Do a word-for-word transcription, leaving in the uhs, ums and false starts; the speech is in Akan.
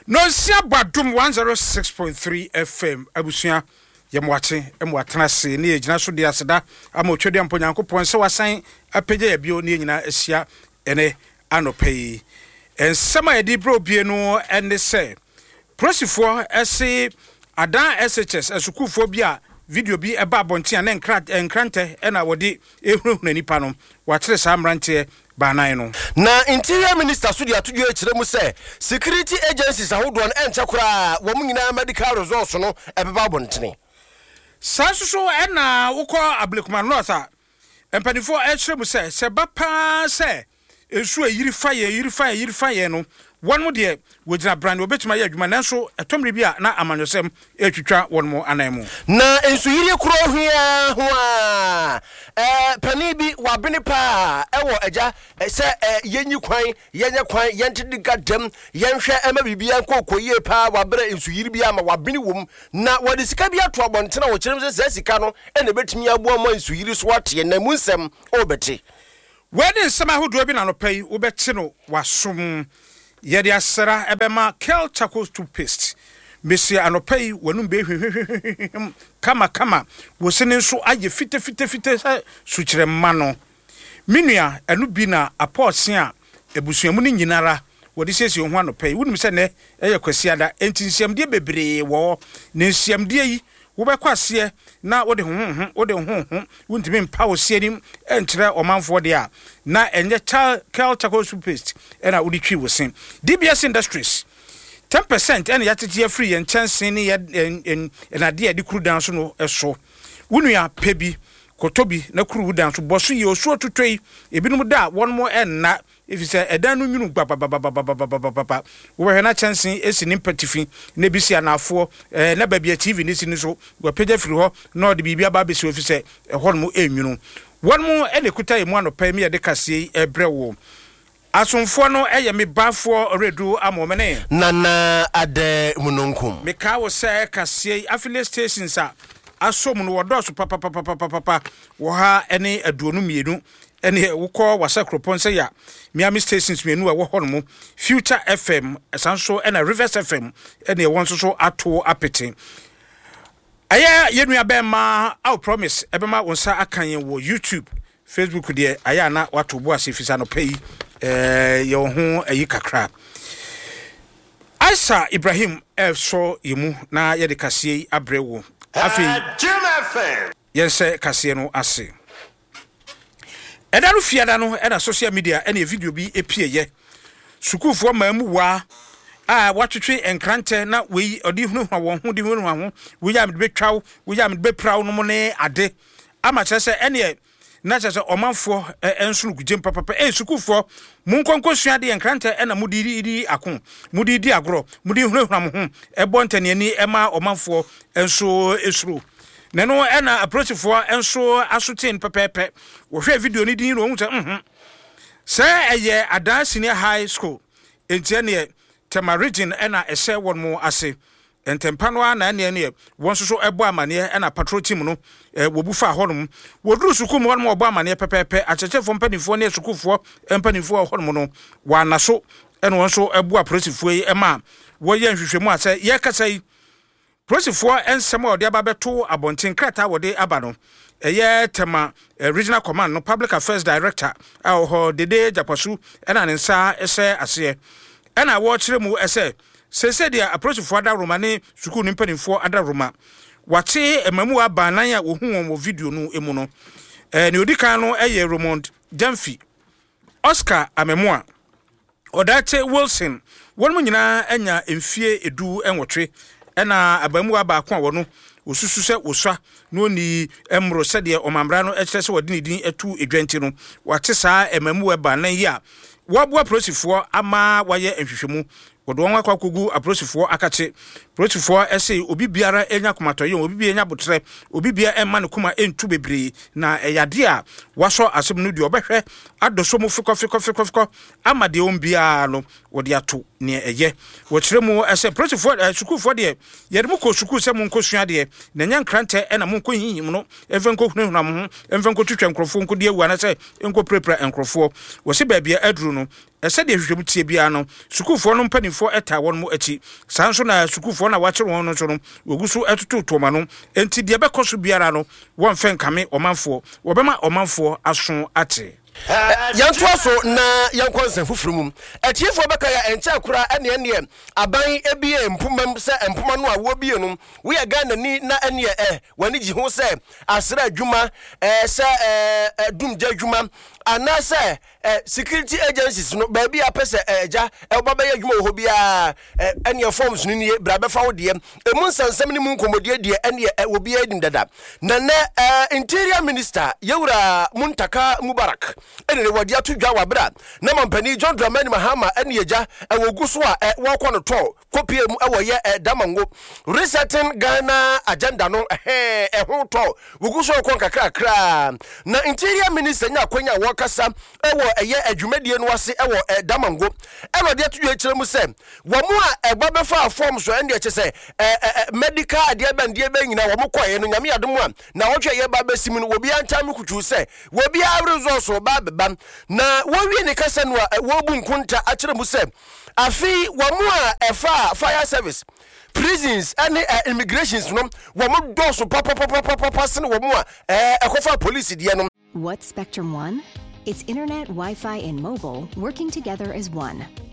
No sia badum one oh six point three F M abusua yemwache emwatena se ne yegina so de aseda amotwede amponyankopon se wasan apagya ya bio ne nyina asia ene anopai ensema yedi bro bie no ene se prosifo ese adan S H S asukufo bia video bi eba abontia na enkrat enkrante ena wodi ehunu nipa no wakyere sa amrante banan no na interior minister so dia tudwo ekire mu se security agencies ahodo no enche kora wo mu nyina medical resource no ebeba abontene saso ena wukọ ablekuma north a empanifo ekire mu se se bapa se esu ayiri faye ayiri faye ayiri faye no one mo de wogina brand obetima ya adwuma nanso etomre bia na amanyosem etwitwa won mo ananmu na ensu yiri kuro hia ho a eh pani bi wabene pa ewo eja se yenyi kwan yenye kwan yentidi gadam yenhwe ema bibia nkokoyie pa wabere ensu yiri bia ma wabene wom na wode sika bia to abontena wo kyerem se sika no ene betimi abo mo ensu yiri so wate na munsem obete wedding sama hodo bi na no pai wobete no wasom yedi asera ebema Kel Charcoal toothpaste mesi anopai wanum be kama kama wosene so aye fite fite fite sukyere mano minua anu bi na apɔtse a ebusuamu ni nyinara wodi sesi ho anopai wunum se ne eye kwasiada entinsiamde bebree wo ne nsiamde yi wobɛkwase na wode ho ho wode ho ho wuntimi mpa wo sienim enkyere omanfo de a na enye Kel Charcoal toothpaste ena wodi twi wo sen D B S Industries ten percent ena yatete free yen chansen ne en ena de ade kuru dan so no eso wunua pebi kotobi na kuru dan so boso ye oso totoi ebinum da won mo enna ifise edan no nwunu babababababababa wo he na chansen esi ni patifi na bisi anafo na babia T V ni si ni so wo page firi ho na ode bibia ba besi ofise ehon mo enwunu won mo ene kuta emu anopa mi de kase ebrewo asomfo no eye me bafo redu amomene nana ade munonkum me ka wo se kase affiliate stations a asom no wodoso papa papa papa papa wo ha ene aduonu mienu ene wukọ wasakropon se ya Miami stations mienu a wo ho no Future F M esanso ena Rivers F M ene won so so ato apete aya yenua be ma I promise ebema wonsa akan wo YouTube Facebook de aya na wato bo asefisa no pay eh ye ho ayi kakra Aisha Ibrahim efso yemu na ye de kase abrewo afi Jim F M yense kase no ase Edaru fiada no ena social media ena video bi epieye sukufo mamu wa a watwetwe enkrante na we odi hunu hwa won hu di hunu hwa we ya me betwaw we ya me bepraw no mo ne ade ama kyerese ene na kyerese omanfo ensunu gugem papa e sukufo munkonko suade enkrante ena mudiri di akon mudidi agro mudi hunu hwa mo hu ebo ntane ni ema omanfo enso esuru neno ena approach for enso asotin pepepe wo hwe video ni din ro hu se mhm se eye Adan Senior High School entiane Tema region ena ese won mo ase entempano na ene ene won so so ebo amane ena patrol team no wobufa honum woduru suku mo won obo amane pepepe achechefo mpanifo ne sukufo mpanifo honum no wana so ena won so ebo aprosifo yi ema wo ye nhwehwemu ase ye kasai prosifo ensema ode ababeto abontin krata wode aba no eye Tema regional command no public affairs director aho dede japasu ena nensa ese ase ena wo kire mu ese sese dia prosifo ada roma ne suku ni mpanifo ada roma wache emamu aba nan ya wo hu won video no emu no eh ne odika no eye Raymond Jamfi Oscar Amemua Odate Wilson won mu nyina anya emfie edu enwotwe ena abamu aba ko wono osusu se osua no ni emro se de omambra no ekire se wodi ni din etu edwanti no wate saa emamu aba nan ya wabua prosifo ama waye enhwehwemu wodon akwakogu aprosifo akache prosifo ese obi biara enya komatoye obi bia enya botre obi bia emma ne kuma entu bebre na eyade a waso asem no de obehwe adoso mu fiko fiko fiko fiko ama de ombia no wode ato ne eye wo kiremu ese prosifo sukufo de yede mu ko suku se mu nkosua de na nya nkrante ena mu nkohihim no envenko hunu na mu envenko twetwa nkrofo nko de awu na se enko prepra nkrofo wo se ba bia aduru no ɛsɛ de hwehwɛmu tie bia no sukuufoɔ no mpanimfoɔ ɛta wɔn mu akyi saa nso na sukuufoɔ na wakyere wɔn no so no wogu so ɛtoto toma no enti deɛ bɛkɔ so biara no wɔmfɛ nkame ɔmanfoɔ wɔbɛma ɔmanfoɔ aso ate yɛntoa so na yɛnkɔ nsɛm foforɔ mu atiefoɔ bɛka yɛ ɛnkyɛ kora ɛneɛ neɛ aban ebie mpomam sɛ mpoma no a wɔbie no woyɛ Ghanani na ɛneɛ ɛ w'ani gye ho sɛ asra adwuma sɛ dumgya adwuma anaasɛ security agencies no baabi a pɛ sɛ agya ɛwoba bɛyɛ adwuma wɔ hɔ biara ɛneɛ forms no nie bra bɛfa wo deɛ ɛmu nsansɛm ne mu nkɔmmɔdeɛ deɛ ɛneɛ wɔ biara dim dada na nɛ interior minister yɛwura Muntaka Mubarak ɛne ne wɔde ato dwa wabra na mampani John Dramani Mahama ɛne agya ɛwɔ gu so a wɔkɔ no tɔ kopie mu ɛwɔ yɛ damango resetting Ghana agenda no ɛhɛ ɛho tɔ wɔgu so wɔkɔ nkakrakra na interior minister nya akwanya wɔkasa ɛwɔ ɛyɛ adwumadie no ase ɛwɔ damango ɛna de ato dwa kyerɛ mu sɛ wɔn a ɛba bɛfa form so ɛne ɛkyɛ sɛ medical adeɛ bɛndeɛ bɛ nyina wɔn kɔɛ no nyame adom a na wɔtwɛ yɛ ba bɛsim no wɔbi antam kutu sɛ wɔbi result so ba bɛbam na wɔwie ne kasa no a wɔbu nkonta akyerɛ mu sɛ afi wɔn a ɛfa fire service prisons and uh, immigrations no wɔn dɔɔso papapapapapa sene wɔn a ɛkɔfa police deɛ no. What's Spectrum One? It's internet, Wi-Fi, and mobile working together as one.